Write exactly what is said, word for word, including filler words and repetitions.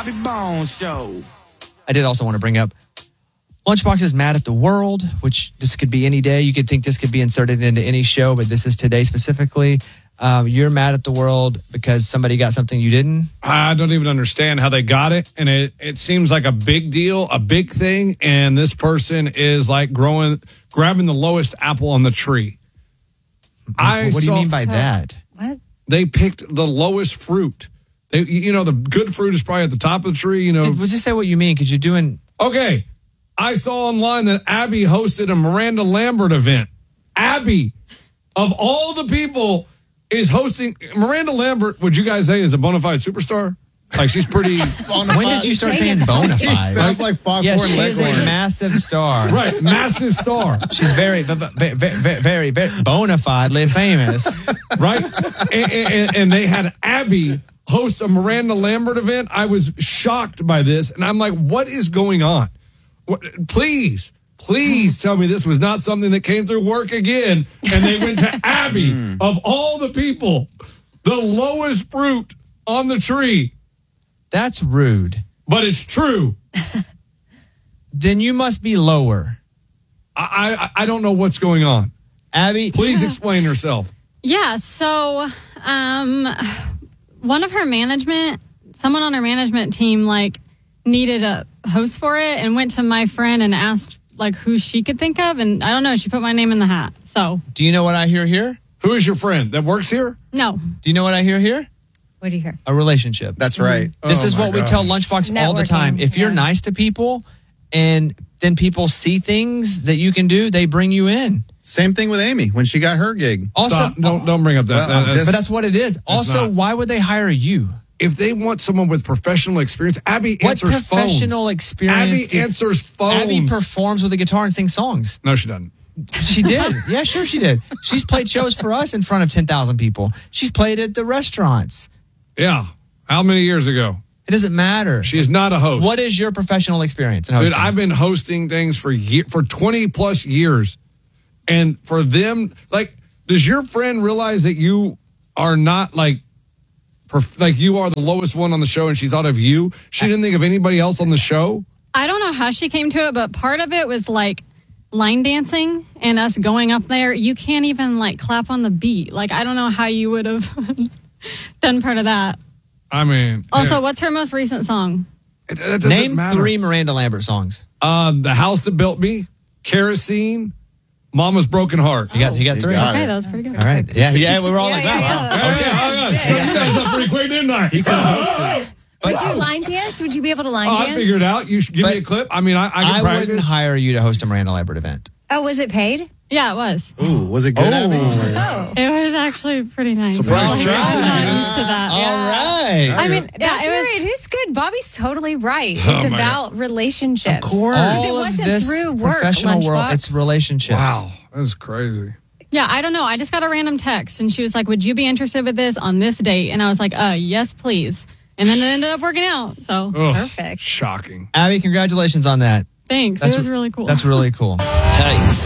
Bobby Bones Show. I did also want to bring up Lunchbox is mad at the world, which this could be any day. You could think this could be inserted into any show, but this is today specifically. Um, you're mad at the world because somebody got something you didn't? I don't even understand how they got it. And it, it seems like a big deal, a big thing. And this person is like growing, grabbing the lowest apple on the tree. I what do you saw, mean by that? What? They picked the lowest fruit. They, you know, the good fruit is probably at the top of the tree, you know. Just, just say what you mean, because you're doing... Okay. I saw online that Abby hosted a Miranda Lambert event. Abby, of all the people, is hosting... Miranda Lambert, would you guys say, is a bona fide superstar? Like, she's pretty... When did you start saying bona fide? Sounds like Foghorn Yes, she is Leghorn. a massive star. Right, massive star. She's very, very, very, very, very bona fidely famous. Right? And, and, and they had Abby host a Miranda Lambert event. I was shocked by this. And I'm like, what is going on? What, please, please tell me this was not something that came through work again. And they went to Abby, of all the people, the lowest fruit on the tree. That's rude. But it's true. Then you must be lower. I, I, I don't know what's going on. Abby, Please explain yourself. Yeah, so um, one of her management, someone on her management team, like, needed a host for it and went to my friend and asked, like, who she could think of. And I don't know, she put my name in the hat. So, do you know what I hear here? Who is your friend that works here? no. Do you know what I hear here? What do you hear? A relationship. That's right. This Oh is my what we God. tell Lunchbox all the Networking, time. If you're yeah. nice to people and then people see things that you can do, they bring you in. Same thing with Amy when she got her gig. Also, Stop. Don't, don't bring up that. Well, that- I'm that's- just- but that's what it is. Also, not. why would they hire you? if they want someone with professional experience, Abby What answers professional phones. experience? Abby did- answers phones. Abby performs with a guitar and sings songs. No, she doesn't. She did. Yeah, sure she did. She's played shows for us in front of ten thousand people. She's played at the restaurants. Yeah. How many years ago? It doesn't matter. She is not a host. What is your professional experience in hosting? Dude, I've been hosting things for year, for twenty plus years. And for them, like, does your friend realize that you are not like, perf- like you are the lowest one on the show and she thought of you? She didn't think of anybody else on the show? I don't know how she came to it, but part of it was like line dancing and us going up there. You can't even like clap on the beat. Like, I don't know how you would have done part of that. I mean. Also, yeah. what's her most recent song? It, it doesn't Name matter. three Miranda Lambert songs. Um, The House That Built Me, Kerosene, Mama's Broken Heart. You got, you got three. got Okay, it. that was pretty good. All right. Yeah, yeah, we were all Yeah, like, yeah, wow. yeah. Okay, oh, yeah. Set that up pretty quick, didn't I? Would you line dance? Would you be able to line Oh, dance? I figured it out. You should give But me a clip. I mean, I, I can I practice. wouldn't hire you to host a Miranda Lambert event. Oh, was it paid? Yeah, it was. Ooh, was it good, Oh. Abby? Oh. It was actually pretty nice. Surprise I'm Chase. not used to that. All right. I mean, yeah, That's it was. right. It is good. Bobby's totally right. Oh, It's my about relationships. Of course. Because it All of wasn't this through work, professional world, Lunchbox. it's relationships. Wow, that was crazy. Yeah, I don't know. I just got a random text and she was like, would you be interested with this on this date? And I was like, uh, yes, please. And then it ended up working out. So Ugh, Perfect. Shocking. Abby, congratulations on that. thanks. That's it was re- really cool. That's really cool. Hey.